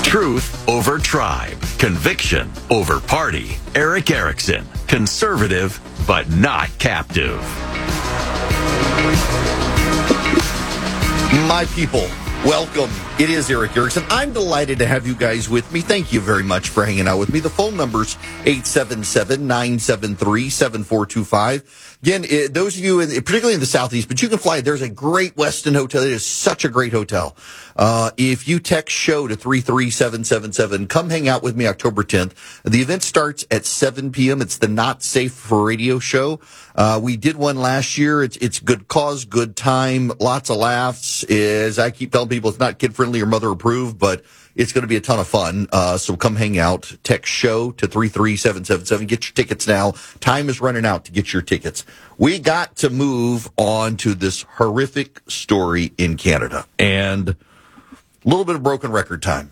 Truth over tribe. Conviction over party. Eric Erickson. Conservative, but not captive. My people, welcome. It is Eric Erickson. I'm delighted to have you guys with me. Thank you very much for hanging out with me. The phone number's 877-973-7425. Again, those of you, particularly in the Southeast, but you can fly. There's a great Westin hotel. It is such a great hotel. If you text SHOW to 33777, come hang out with me October 10th. The event starts at 7 p.m. It's the Not Safe for Radio show. We did one last year. It's good cause, good time, lots of laughs. As I keep telling people, it's not kid-friendly or mother-approved, but it's going to be a ton of fun. So come hang out. Text SHOW to 33777. Get your tickets now. Time is running out to get your tickets. We got to move on to this horrific story in Canada. And a little bit of broken record time.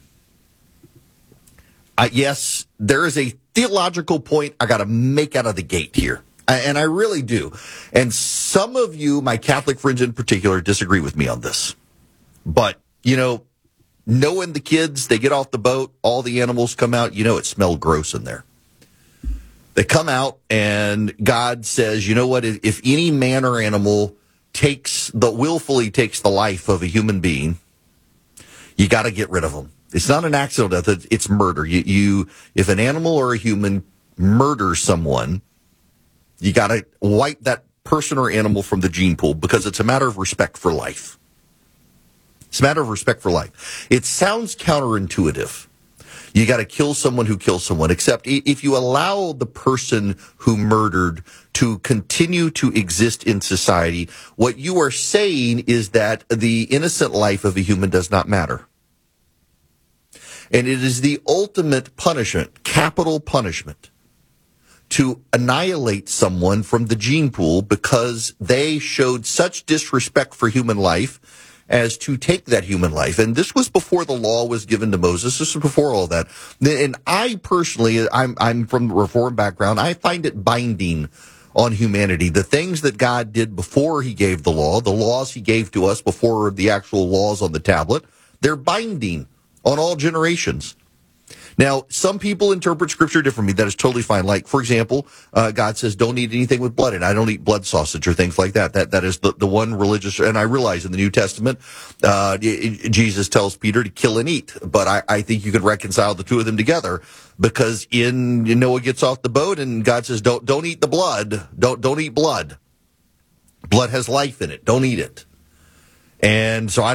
Yes, there is a theological point I got to make out of the gate here. And I really do. And some of you, my Catholic friends in particular, disagree with me on this. But, you know, knowing the kids, they get off the boat, all the animals come out, it smelled gross in there. They come out and God says, you know what, if any man or animal willfully takes the life of a human being, you got to get rid of them. It's not an accidental death, it's murder. If an animal or a human murders someone, you got to wipe that person or animal from the gene pool because it's a matter of respect for life. It's a matter of respect for life. It sounds counterintuitive. You got to kill someone who kills someone, except if you allow the person who murdered to continue to exist in society, what you are saying is that the innocent life of a human does not matter. And it is the ultimate punishment, capital punishment, to annihilate someone from the gene pool because they showed such disrespect for human life as to take that human life. And this was before the law was given to Moses. This was before all that. And I personally, I'm from the Reformed background. I find it binding on humanity. The things that God did before he gave the laws he gave to us before the actual laws on the tablet, they're binding on all generations. Now, some people interpret Scripture differently. That is totally fine. Like, for example, God says, don't eat anything with blood, and I don't eat blood sausage or things like that. That is the one religious, and I realize in the New Testament, Jesus tells Peter to kill and eat. But I think you could reconcile the two of them together because Noah gets off the boat and God says, don't eat the blood. Don't eat blood. Blood has life in it. Don't eat it. And so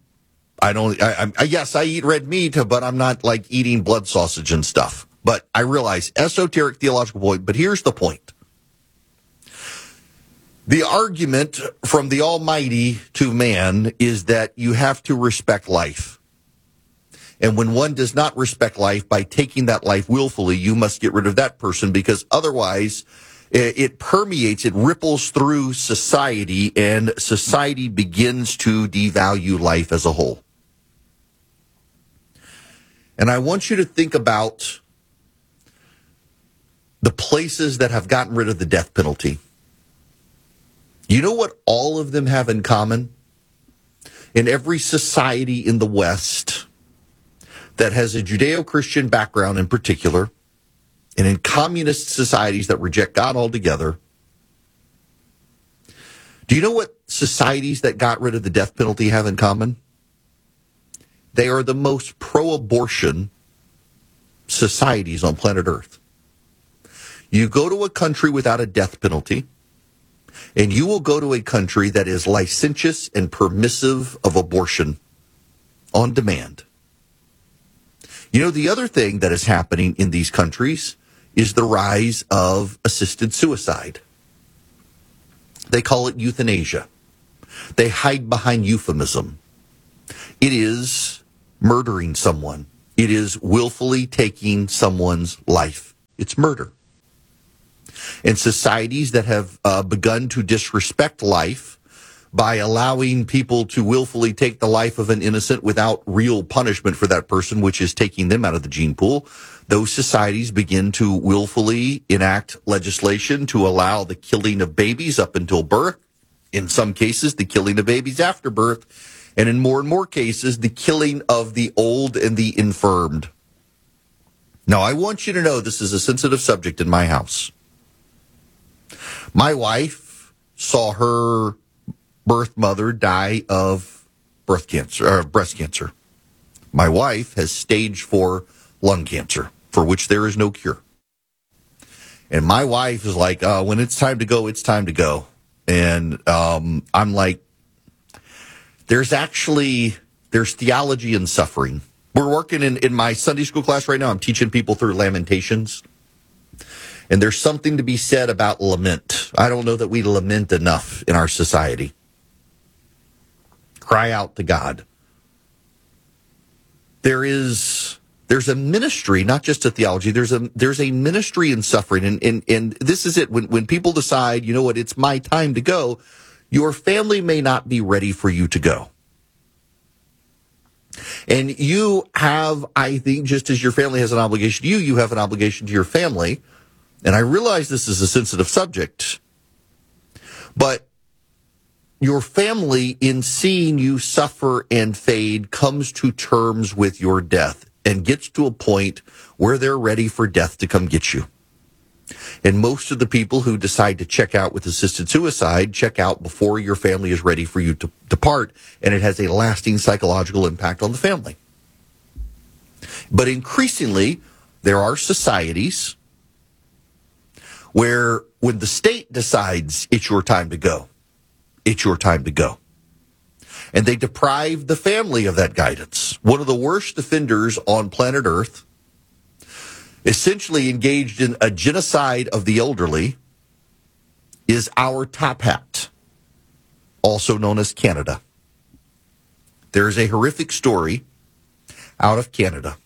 yes, I eat red meat, but I'm not like eating blood sausage and stuff. But I realize esoteric theological point, but here's the point. The argument from the Almighty to man is that you have to respect life. And when one does not respect life by taking that life willfully, you must get rid of that person because otherwise it permeates, it ripples through society and society begins to devalue life as a whole. And I want you to think about the places that have gotten rid of the death penalty. You know what all of them have in common? In every society in the West that has a Judeo-Christian background in particular, and in communist societies that reject God altogether, do you know what societies that got rid of the death penalty have in common? They are the most pro-abortion societies on planet Earth. You go to a country without a death penalty, and you will go to a country that is licentious and permissive of abortion on demand. You know, the other thing that is happening in these countries is the rise of assisted suicide. They call it euthanasia. They hide behind euphemism. It is murdering someone. It is willfully taking someone's life. It's murder. And societies that have begun to disrespect life by allowing people to willfully take the life of an innocent without real punishment for that person, which is taking them out of the gene pool, those societies begin to willfully enact legislation to allow the killing of babies up until birth, in some cases the killing of babies after birth, and in more cases, the killing of the old and the infirmed. Now, I want you to know this is a sensitive subject in my house. My wife saw her birth mother die of breast cancer. My wife has stage 4 lung cancer, for which there is no cure. And my wife is like, when it's time to go, it's time to go. And I'm like, there's theology in suffering. We're working in my Sunday school class right now. I'm teaching people through Lamentations. And there's something to be said about lament. I don't know that we lament enough in our society. Cry out to God. There's a ministry, not just a theology. There's a ministry in suffering, and this is it. When people decide, you know what, it's my time to go, your family may not be ready for you to go. And you have, I think, just as your family has an obligation to you, you have an obligation to your family. And I realize this is a sensitive subject, but your family, in seeing you suffer and fade, comes to terms with your death and gets to a point where they're ready for death to come get you. And most of the people who decide to check out with assisted suicide check out before your family is ready for you to depart, and it has a lasting psychological impact on the family. But increasingly, there are societies where when the state decides it's your time to go, it's your time to go. And they deprive the family of that guidance. One of the worst offenders on planet Earth, essentially engaged in a genocide of the elderly, is our top hat, also known as Canada. There is a horrific story out of Canada.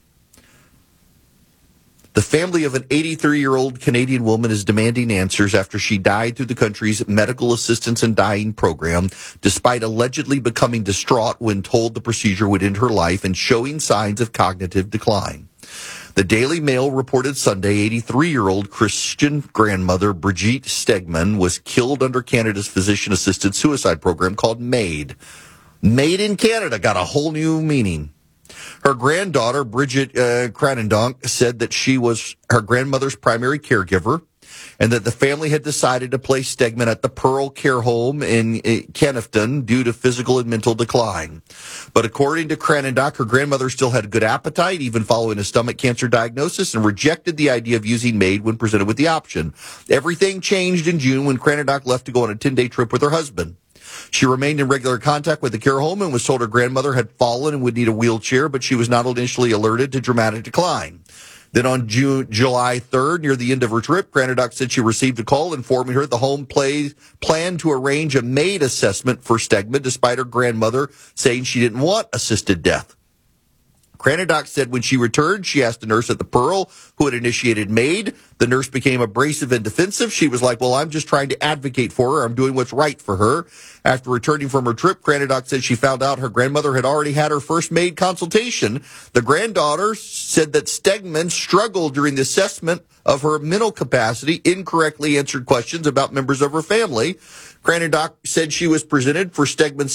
The family of an 83-year-old Canadian woman is demanding answers after she died through the country's medical assistance in dying program, despite allegedly becoming distraught when told the procedure would end her life and showing signs of cognitive decline. The Daily Mail reported Sunday 83-year-old Christian grandmother Brigitte Stegman was killed under Canada's physician-assisted suicide program called MAID. MAID in Canada got a whole new meaning. Her granddaughter, Bridget Cranendonk, said that she was her grandmother's primary caregiver and that the family had decided to place Stegman at the Pearl Care Home in Canifton due to physical and mental decline. But according to Cranendonk, her grandmother still had a good appetite, even following a stomach cancer diagnosis, and rejected the idea of using MAID when presented with the option. Everything changed in June when Cranendonk left to go on a 10-day trip with her husband. She remained in regular contact with the care home and was told her grandmother had fallen and would need a wheelchair, but she was not initially alerted to dramatic decline. Then on July 3rd, near the end of her trip, Cranendonk said she received a call informing her the home planned to arrange a MAID assessment for Stegman, despite her grandmother saying she didn't want assisted death. Cranendonk said when she returned, she asked a nurse at the Pearl who had initiated MAID. The nurse became abrasive and defensive. She was like, well, I'm just trying to advocate for her. I'm doing what's right for her. After returning from her trip, Cranendonk said she found out her grandmother had already had her first MAID consultation. The granddaughter said that Stegman struggled during the assessment of her mental capacity, incorrectly answered questions about members of her family. Cranendonk said she was present for Stegman's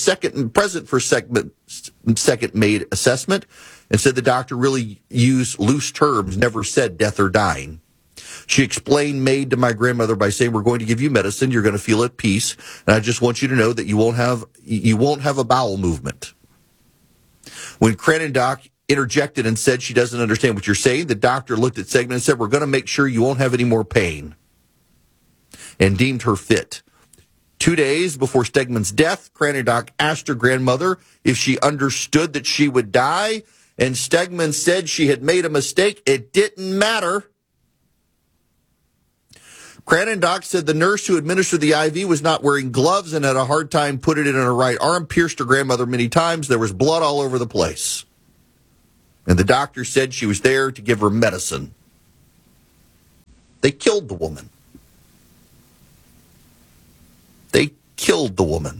second MAID assessment, and said the doctor really used loose terms, never said death or dying. She explained MAID to my grandmother by saying, we're going to give you medicine, you're going to feel at peace, and I just want you to know that you won't have a bowel movement. When Cranendonk interjected and said she doesn't understand what you're saying, the doctor looked at Stegman and said, we're going to make sure you won't have any more pain, and deemed her fit. 2 days before Stegman's death, Cranendonk asked her grandmother if she understood that she would die, and Stegman said she had made a mistake. It didn't matter. Cranendonk said the nurse who administered the IV was not wearing gloves and had a hard time putting it in her right arm, pierced her grandmother many times. There was blood all over the place. And the doctor said she was there to give her medicine. They killed the woman. They killed the woman.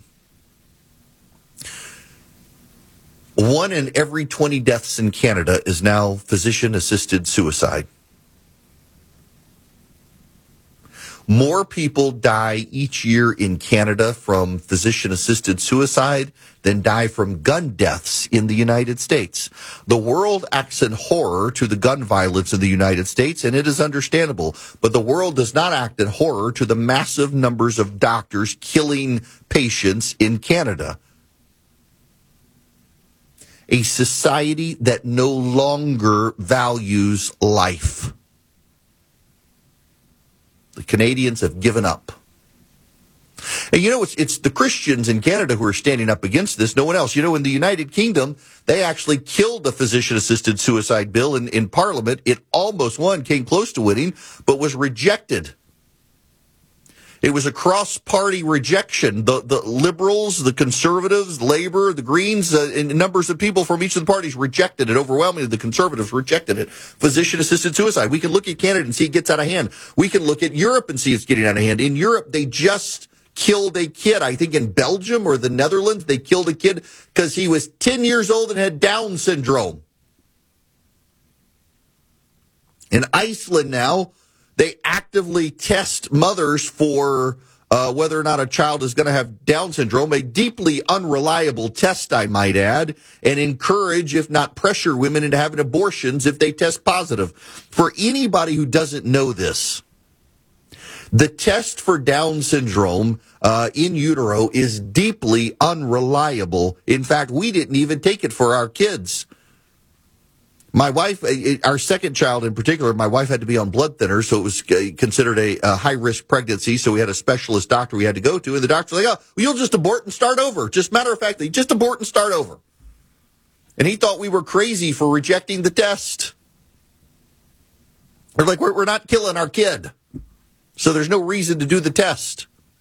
1 in every 20 deaths in Canada is now physician-assisted suicide. More people die each year in Canada from physician-assisted suicide than die from gun deaths in the United States. The world acts in horror to the gun violence in the United States, and it is understandable. But the world does not act in horror to the massive numbers of doctors killing patients in Canada. A society that no longer values life. The Canadians have given up. And it's the Christians in Canada who are standing up against this, no one else. In the United Kingdom, they actually killed the physician-assisted suicide bill in Parliament. It almost won, came close to winning, but was rejected. It was a cross-party rejection. The Liberals, the Conservatives, Labour, the Greens, and numbers of people from each of the parties rejected it. Overwhelmingly, the Conservatives rejected it. Physician-assisted suicide. We can look at Canada and see it gets out of hand. We can look at Europe and see it's getting out of hand. In Europe, they just killed a kid. I think in Belgium or the Netherlands, they killed a kid because he was 10 years old and had Down syndrome. In Iceland now, they actively test mothers for whether or not a child is going to have Down syndrome, a deeply unreliable test, I might add, and encourage, if not pressure, women into having abortions if they test positive. For anybody who doesn't know this, the test for Down syndrome in utero is deeply unreliable. In fact, we didn't even take it for our kids. My wife, our second child in particular, my wife had to be on blood thinners, so it was considered a high-risk pregnancy, so we had a specialist doctor we had to go to, and the doctor was like, you'll just abort and start over. Just matter of fact, just abort and start over. And he thought we were crazy for rejecting the test. We're like, we're not killing our kid, so there's no reason to do the test.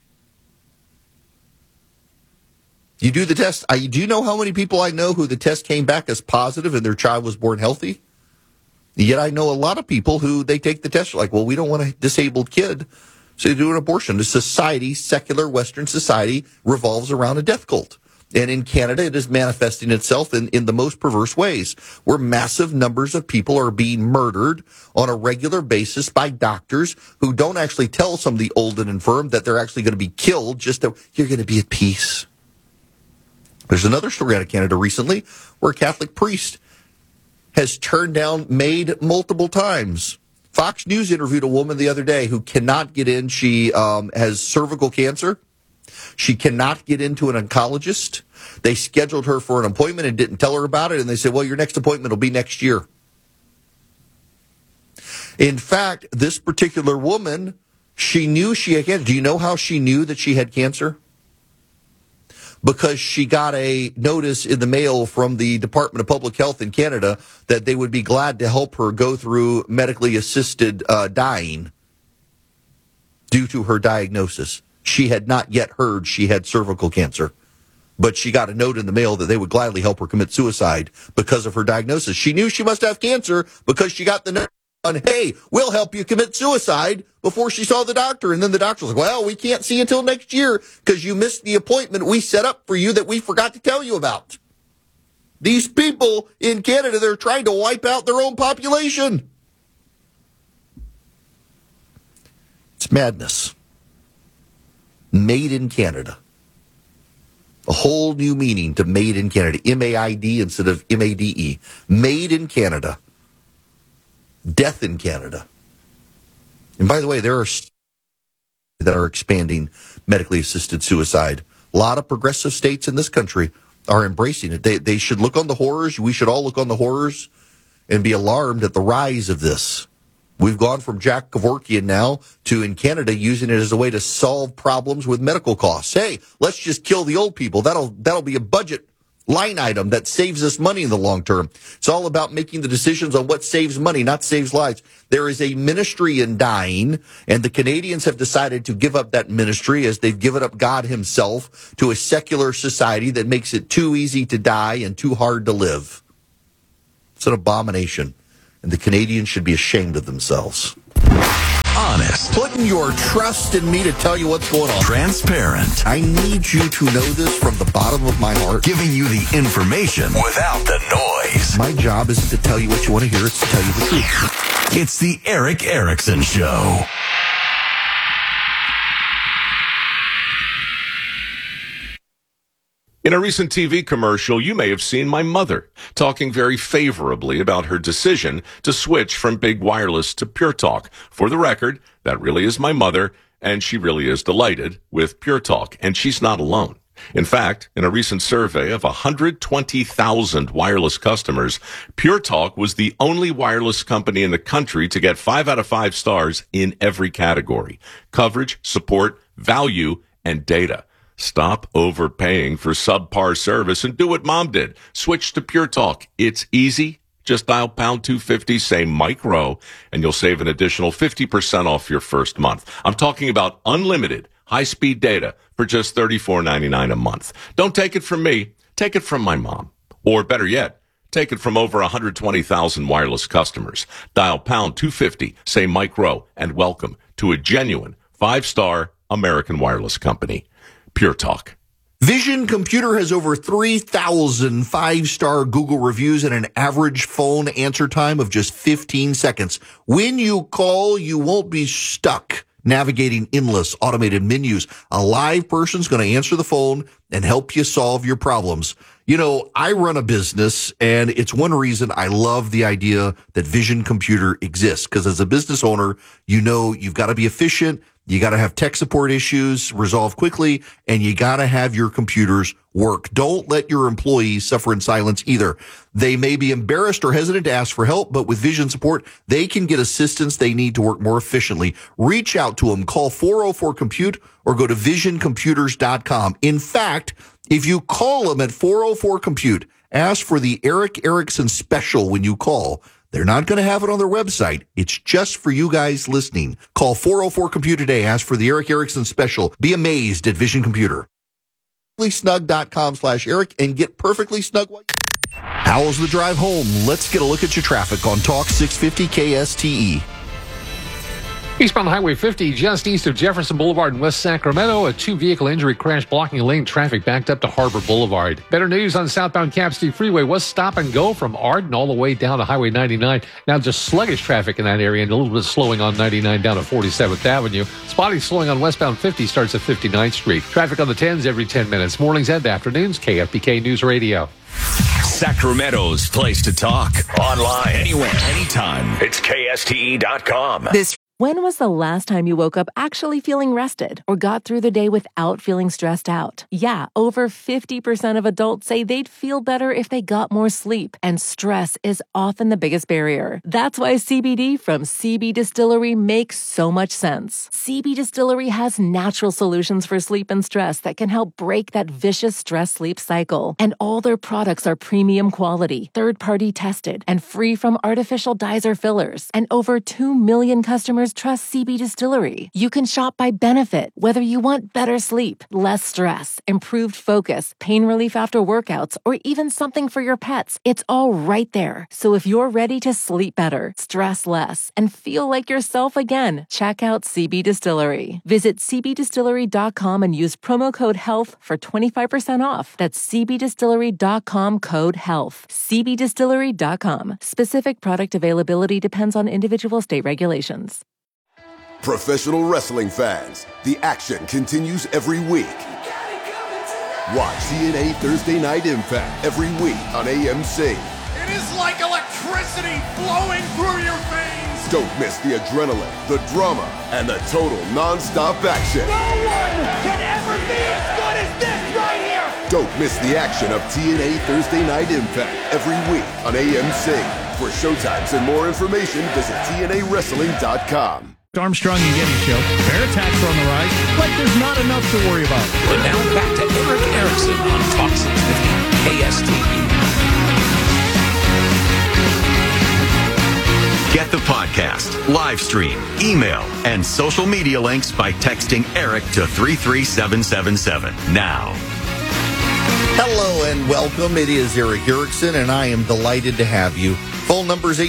You do the test. Do you know how many people I know who the test came back as positive and their child was born healthy? Yet I know a lot of people who they take the test like, well, we don't want a disabled kid, so they do an abortion. The society, secular Western society, revolves around a death cult. And in Canada, it is manifesting itself in the most perverse ways, where massive numbers of people are being murdered on a regular basis by doctors who don't actually tell some of the old and infirm that they're actually going to be killed, just that you're going to be at peace. There's another story out of Canada recently where a Catholic priest has turned down MAID multiple times. Fox News interviewed a woman the other day who cannot get in. She has cervical cancer. She cannot get into an oncologist. They scheduled her for an appointment and didn't tell her about it, and they said, well, your next appointment will be next year. In fact, this particular woman, she knew she had cancer. Do you know how she knew that she had cancer? Because she got a notice in the mail from the Department of Public Health in Canada that they would be glad to help her go through medically assisted dying due to her diagnosis. She had not yet heard she had cervical cancer, but she got a note in the mail that they would gladly help her commit suicide because of her diagnosis. She knew she must have cancer because she got the note on, hey, we'll help you commit suicide, before she saw the doctor. And then the doctor was like, well, we can't see you until next year because you missed the appointment we set up for you that we forgot to tell you about. These people in Canada, they're trying to wipe out their own population. It's madness. Made in Canada. A whole new meaning to made in Canada. M-A-I-D instead of M-A-D-E. Made in Canada. Death in Canada. And by the way, there are that are expanding medically assisted suicide. A lot of progressive states in this country are embracing it. They should look on the horrors. We should all look on the horrors and be alarmed at the rise of this. We've gone from Jack Kevorkian now to, in Canada, using it as a way to solve problems with medical costs. Hey, let's just kill the old people. That'll be a budget line item that saves us money in the long term. It's all about making the decisions on what saves money, not saves lives. There is a ministry in dying, and the Canadians have decided to give up that ministry as they've given up God himself to a secular society that makes it too easy to die and too hard to live. It's an abomination, and the Canadians should be ashamed of themselves. Honest. Putting your trust in me to tell you what's going on. Transparent. I need you to know this from the bottom of my heart. Giving you the information without the noise. My job isn't to tell you what you want to hear, it's to tell you the truth. It's the Erick Erickson Show. In a recent TV commercial, you may have seen my mother talking very favorably about her decision to switch from Big Wireless to Pure Talk. For the record, that really is my mother, and she really is delighted with Pure Talk, and she's not alone. In fact, in a recent survey of 120,000 wireless customers, Pure Talk was the only wireless company in the country to get 5 out of 5 stars in every category: coverage, support, value, and data. Stop overpaying for subpar service and do what Mom did. Switch to Pure Talk. It's easy. Just dial pound 250, say Mike Rowe, and you'll save an additional 50% off your first month. I'm talking about unlimited high-speed data for just $34.99 a month. Don't take it from me. Take it from my mom. Or better yet, take it from over 120,000 wireless customers. Dial pound 250, say Mike Rowe, and welcome to a genuine 5-star American wireless company. Pure Talk. Vision Computer has over 3,000 5-star Google reviews and an average phone answer time of just 15 seconds. When you call, you won't be stuck navigating endless automated menus. A live person's going to answer the phone and help you solve your problems. You know, I run a business, and it's one reason I love the idea that Vision Computer exists, because as a business owner, you know you've got to be efficient. You got to have tech support issues resolved quickly, and you got to have your computers work. Don't let your employees suffer in silence either. They may be embarrassed or hesitant to ask for help, but with Vision support, they can get assistance they need to work more efficiently. Reach out to them. Call 404-COMPUTE or go to visioncomputers.com. In fact, if you call them at 404-COMPUTE, ask for the Eric Erickson special when you call. They're not going to have it on their website. It's just for you guys listening. Call 404-COMPUTE today. Ask for the Eric Erickson special. Be amazed at Vision Computer. Snug.com/Eric and get perfectly snug. How's the drive home? Let's get a look at your traffic on Talk 650 KSTE. Eastbound Highway 50, just east of Jefferson Boulevard in West Sacramento, a 2-vehicle injury crash blocking a lane, traffic backed up to Harbor Boulevard. Better news on southbound Cap City Freeway was stop and go from Arden all the way down to Highway 99. Now just sluggish traffic in that area and a little bit slowing on 99 down to 47th Avenue. Spotty slowing on westbound 50 starts at 59th Street. Traffic on the 10s every 10 minutes. Mornings and afternoons, KFBK News Radio. Sacramento's place to talk. Online, anywhere, anytime. It's KSTE.com. When was the last time you woke up actually feeling rested or got through the day without feeling stressed out? Yeah, over 50% of adults say they'd feel better if they got more sleep, and stress is often the biggest barrier. That's why CBD from CB Distillery makes so much sense. CB Distillery has natural solutions for sleep and stress that can help break that vicious stress-sleep cycle. And all their products are premium quality, third-party tested, and free from artificial dyes or fillers. And over 2 million customers trust CB Distillery. You can shop by benefit, whether you want better sleep, less stress, improved focus, pain relief after workouts, or even something for your pets. It's all right there. So if you're ready to sleep better, stress less, and feel like yourself again, check out CB Distillery. Visit cbdistillery.com and use promo code HEALTH for 25% off. That's cbdistillery.com code HEALTH. cbdistillery.com. Specific product availability depends on individual state regulations. Professional wrestling fans, the action continues every week. Watch TNA Thursday Night Impact every week on AMC. It is like electricity flowing through your veins. Don't miss the adrenaline, the drama, and the total non-stop action. No one can ever be as good as this right here. Don't miss the action of TNA Thursday Night Impact every week on AMC. For showtimes and more information, visit TNAWrestling.com. Armstrong and Getty Show. Bear attacks are on the rise, but there's not enough to worry about. And now back to Eric Erickson on Talk 650 KSTE. Get the podcast, live stream, email, and social media links by texting Eric to 33777. Now. Hello and welcome. It is Eric Erickson, and I am delighted to have you. Phone number is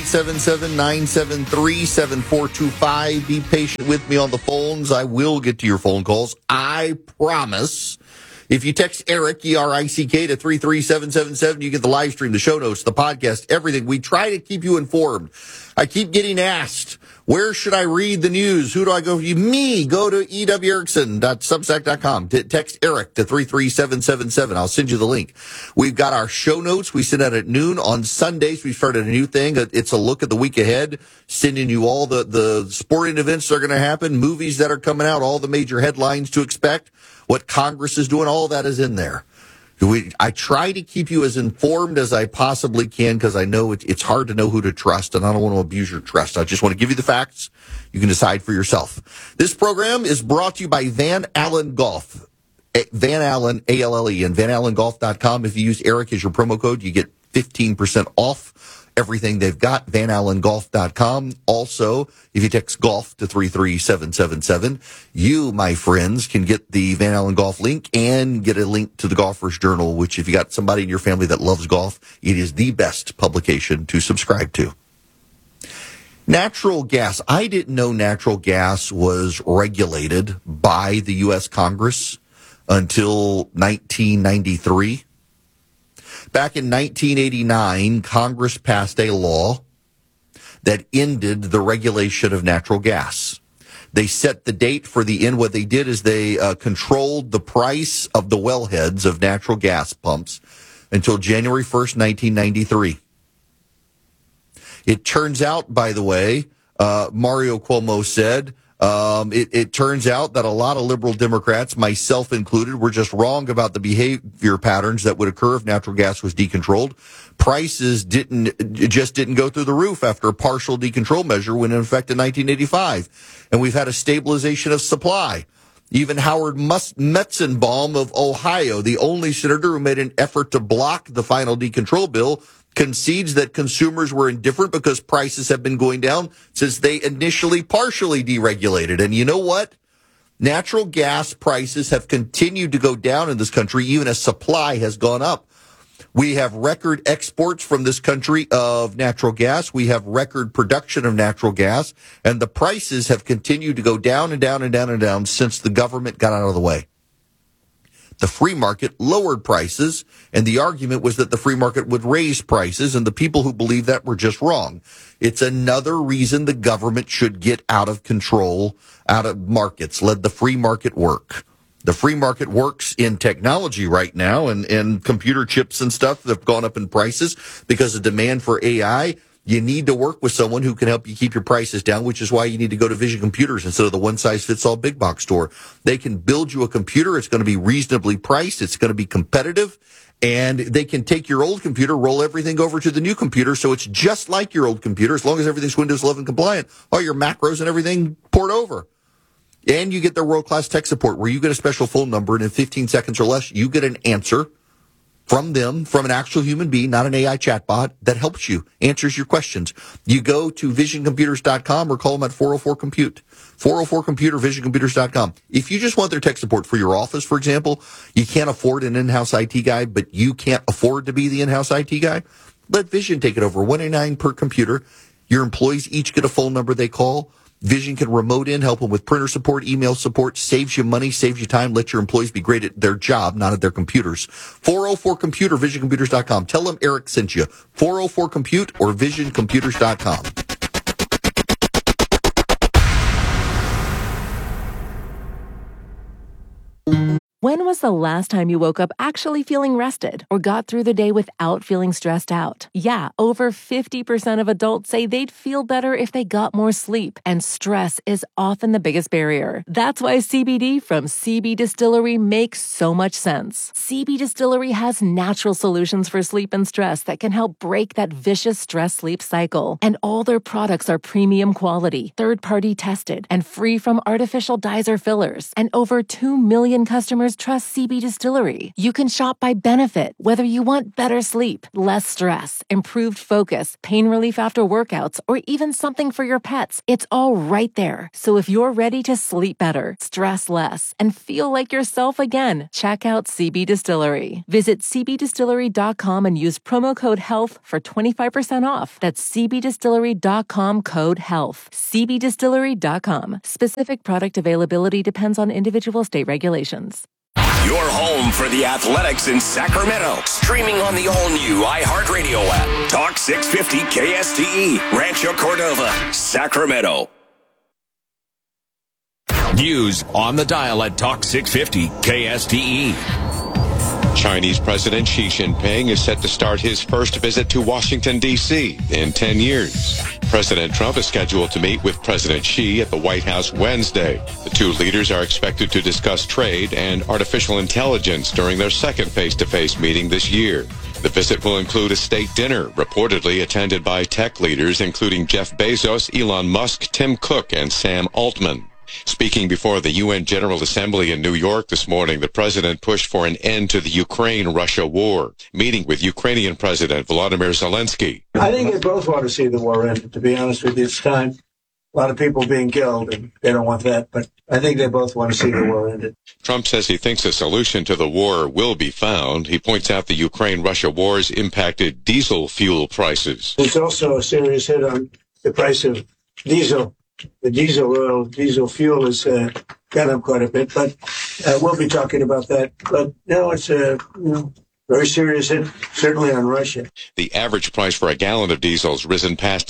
877-973-7425. Be patient with me on the phones. I will get to your phone calls. I promise. If you text Eric, E-R-I-C-K, to 33777, you get the live stream, the show notes, the podcast, everything. We try to keep you informed. I keep getting asked, Where should I read the news? Who do I go for? Me. Go to ewerickson.substack.com. Text Eric to 33777. I'll send you the link. We've got our show notes. We send out at noon. On Sundays, we started a new thing. It's a look at the week ahead, sending you all the sporting events that are going to happen, movies that are coming out, all the major headlines to expect, what Congress is doing. All that is in there. I try to keep you as informed as I possibly can because I know it's hard to know who to trust, and I don't want to abuse your trust. I just want to give you the facts. You can decide for yourself. This program is brought to you by Van Allen Golf. Van Allen, A-L-L-E, and VanAllenGolf.com. If you use Eric as your promo code, you get 15% off everything they've got, VanAllenGolf.com. Also, if you text golf to 33777, you, my friends, can get the Van Allen Golf link and get a link to the Golfer's Journal, which if you got somebody in your family that loves golf, it is the best publication to subscribe to. Natural gas. I didn't know natural gas was regulated by the U.S. Congress until 1993. Back in 1989, Congress passed a law that ended the regulation of natural gas. They set the date for the end. What they did is they controlled the price of the wellheads of natural gas pumps until January 1st, 1993. It turns out, by the way, Mario Cuomo said, it turns out that a lot of liberal Democrats, myself included, were just wrong about the behavior patterns that would occur if natural gas was decontrolled. Prices didn't go through the roof after a partial decontrol measure went in effect in 1985. And we've had a stabilization of supply. Even Howard Metzenbaum of Ohio, the only senator who made an effort to block the final decontrol bill, concedes that consumers were indifferent because prices have been going down since they initially partially deregulated. And you know what? Natural gas prices have continued to go down in this country even as supply has gone up. We have record exports from this country of natural gas. We have record production of natural gas. And the prices have continued to go down and down and down and down since the government got out of the way. The free market lowered prices, and the argument was that the free market would raise prices, and the people who believe that were just wrong. It's another reason the government should get out of control, out of markets. Let the free market work. The free market works in technology right now, and computer chips and stuff that have gone up in prices because of demand for AI. You need to work with someone who can help you keep your prices down, which is why you need to go to Vision Computers instead of the one-size-fits-all big box store. They can build you a computer. It's going to be reasonably priced. It's going to be competitive. And they can take your old computer, roll everything over to the new computer, so it's just like your old computer, as long as everything's Windows 11 compliant. All your macros and everything port over. And you get their world-class tech support, where you get a special phone number, and in 15 seconds or less, you get an answer from them, from an actual human being, not an AI chatbot, that helps you, answers your questions. You go to visioncomputers.com or call them at 404-COMPUTE. 404-COMPUTE or visioncomputers.com. If you just want their tech support for your office, for example, you can't afford an in-house IT guy, but you can't afford to be the in-house IT guy, let Vision take it over. $1.99 per computer. Your employees each get a phone number they call. Vision can remote in, help them with printer support, email support, saves you money, saves you time, let your employees be great at their job, not at their computers. 404-COMPUTE or visioncomputers.com. Tell them Eric sent you. 404-COMPUTE or visioncomputers.com. When was the last time you woke up actually feeling rested or got through the day without feeling stressed out? Yeah, over 50% of adults say they'd feel better if they got more sleep, and stress is often the biggest barrier. That's why CBD from CB Distillery makes so much sense. CB Distillery has natural solutions for sleep and stress that can help break that vicious stress-sleep cycle. And all their products are premium quality, third-party tested, and free from artificial dyes or fillers. And over 2 million customers trust CB Distillery. You can shop by benefit, whether you want better sleep, less stress, improved focus, pain relief after workouts, or even something for your pets. It's all right there. So if you're ready to sleep better, stress less, and feel like yourself again, check out CB Distillery. Visit cbdistillery.com and use promo code HEALTH for 25% off. That's cbdistillery.com, code HEALTH. cbdistillery.com. Specific product availability depends on individual state regulations. Your home for the Athletics in Sacramento. Streaming on the all-new iHeartRadio app. Talk 650 KSTE, Rancho Cordova, Sacramento. News on the dial at Talk 650 KSTE. Chinese President Xi Jinping is set to start his first visit to Washington, D.C. in 10 years. President Trump is scheduled to meet with President Xi at the White House Wednesday. The two leaders are expected to discuss trade and artificial intelligence during their second face-to-face meeting this year. The visit will include a state dinner, reportedly attended by tech leaders including Jeff Bezos, Elon Musk, Tim Cook, and Sam Altman. Speaking before the UN General Assembly in New York this morning, the president pushed for an end to the Ukraine-Russia war, meeting with Ukrainian President Volodymyr Zelensky. I think they both want to see the war end, to be honest with you. It's time. A lot of people being killed, and they don't want that, but I think they both want to see the war ended. Trump says he thinks a solution to the war will be found. He points out the Ukraine-Russia wars impacted diesel fuel prices. It's also a serious hit on the price of diesel. The diesel fuel has gone up quite a bit, but we'll be talking about that. But no, it's a very serious hit, certainly on Russia. The average price for a gallon of diesel has risen past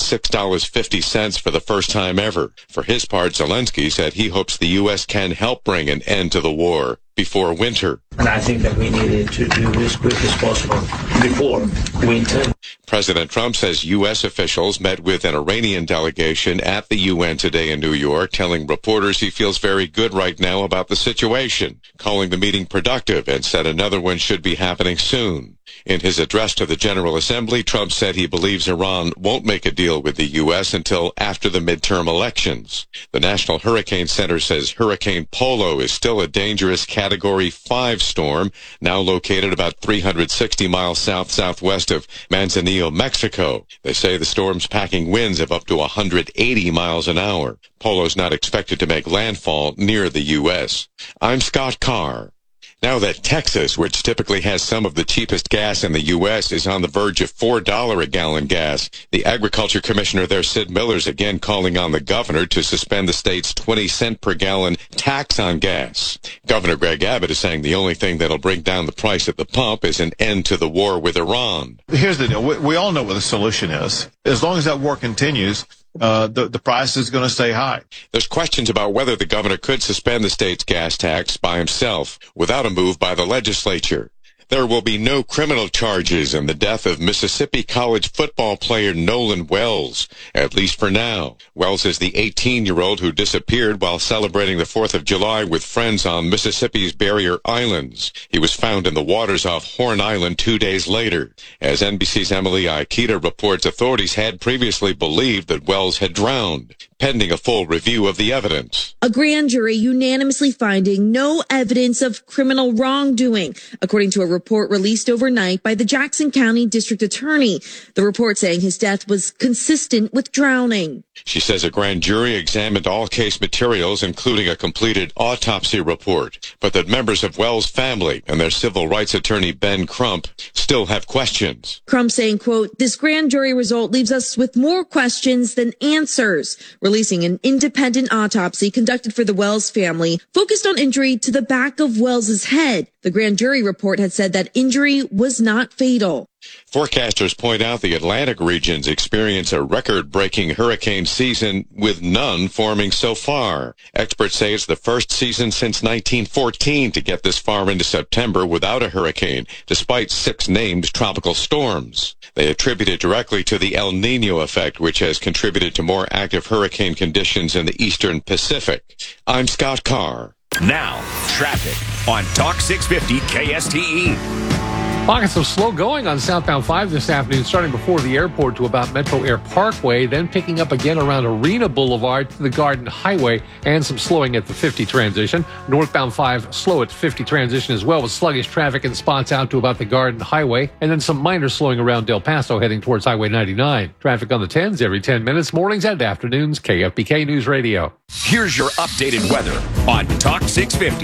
$6.50 for the first time ever. For his part, Zelensky said he hopes the U.S. can help bring an end to the war before winter. And I think that we needed to do this as quick as possible before winter. President Trump says U.S. officials met with an Iranian delegation at the UN today in New York, telling reporters he feels very good right now about the situation, calling the meeting productive, and said another one should be happening soon. In his address to the General Assembly, Trump said he believes Iran won't make a deal with the U.S. until after the midterm elections. The National Hurricane Center says Hurricane Polo is still a dangerous Category 5 storm, now located about 360 miles south-southwest of Manzanillo, Mexico. They say the storm's packing winds of up to 180 miles an hour. Polo's not expected to make landfall near the U.S. I'm Scott Carr. Now that Texas, which typically has some of the cheapest gas in the U.S., is on the verge of $4 a gallon gas, the Agriculture Commissioner there, Sid Miller, is again calling on the governor to suspend the state's 20-cent per gallon tax on gas. Governor Greg Abbott is saying the only thing that'll bring down the price at the pump is an end to the war with Iran. Here's the deal. We all know what the solution is. As long as that war continues, the price is going to stay high. There's questions about whether the governor could suspend the state's gas tax by himself without a move by the legislature. There will be no criminal charges in the death of Mississippi college football player Nolan Wells, at least for now. Wells is the 18-year-old who disappeared while celebrating the 4th of July with friends on Mississippi's Barrier Islands. He was found in the waters off Horn Island 2 days later. As NBC's Emily Aikita reports, authorities had previously believed that Wells had drowned, pending a full review of the evidence. A grand jury unanimously finding no evidence of criminal wrongdoing, according to a report released overnight by the Jackson County District Attorney. The report saying his death was consistent with drowning. She says a grand jury examined all case materials, including a completed autopsy report, but that members of Wells' family and their civil rights attorney Ben Crump still have questions. Crump saying, quote, "This grand jury result leaves us with more questions than answers," releasing an independent autopsy conducted for the Wells family, focused on injury to the back of Wells's head. The grand jury report had said that injury was not fatal. Forecasters point out the Atlantic regions experience a record-breaking hurricane season with none forming so far. Experts say it's the first season since 1914 to get this far into September without a hurricane, despite 6 named tropical storms. They attribute it directly to the El Nino effect, which has contributed to more active hurricane conditions in the eastern Pacific. I'm Scott Carr. Now, traffic on Talk 650 KSTE. Pockets of slow going on southbound 5 this afternoon, starting before the airport to about Metro Air Parkway, then picking up again around Arena Boulevard to the Garden Highway, and some slowing at the 50 transition. Northbound 5 slow at 50 transition as well, with sluggish traffic in spots out to about the Garden Highway, and then some minor slowing around Del Paso heading towards Highway 99. Traffic on the 10s every 10 minutes, mornings and afternoons, KFBK News Radio. Here's your updated weather on Talk 650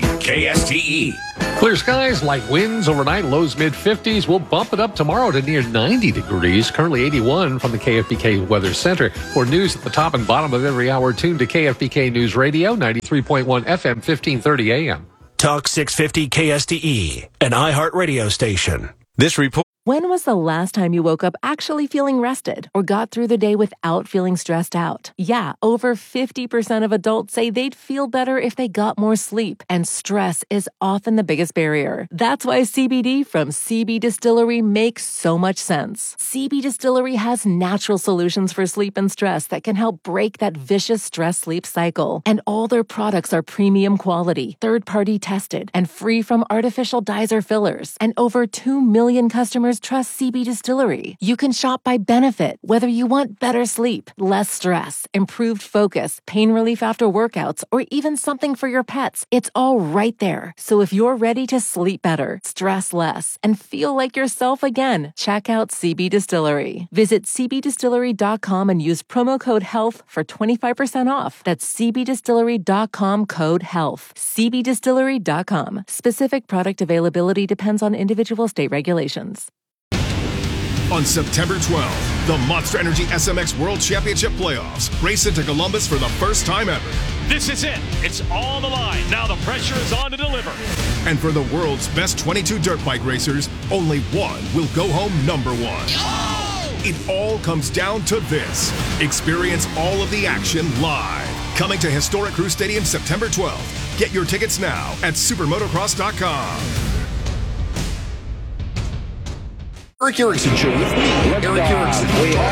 KSTE. Clear skies, light winds overnight, lows mid-50s. We'll bump it up tomorrow to near 90 degrees. Currently 81 from the KFBK Weather Center. For news at the top and bottom of every hour, tune to KFBK News Radio, 93.1 FM, 1530 AM. Talk 650 KSTE, an iHeart radio station. This report. When was the last time you woke up actually feeling rested or got through the day without feeling stressed out? Yeah, over 50% of adults say they'd feel better if they got more sleep, and stress is often the biggest barrier. That's why CBD from CB Distillery makes so much sense. CB Distillery has natural solutions for sleep and stress that can help break that vicious stress-sleep cycle. And all their products are premium quality, third-party tested, and free from artificial dyes or fillers. And over 2 million customers trust CB Distillery. You can shop by benefit, whether you want better sleep, less stress, improved focus, pain relief after workouts, or even something for your pets. It's all right there. So if you're ready to sleep better, stress less, and feel like yourself again, check out CB Distillery. Visit cbdistillery.com and use promo code HEALTH for 25% off. That's cbdistillery.com code HEALTH. cbdistillery.com. Specific product availability depends on individual state regulations. On September 12th, the Monster Energy SMX World Championship Playoffs race into Columbus for the first time ever. This is it. It's on the line. Now the pressure is on to deliver. And for the world's best 22 dirt bike racers, only one will go home number one. Oh! It all comes down to this. Experience all of the action live. Coming to Historic Crew Stadium September 12th. Get your tickets now at supermotocross.com. Eric Erickson Show with me, Eric Erickson.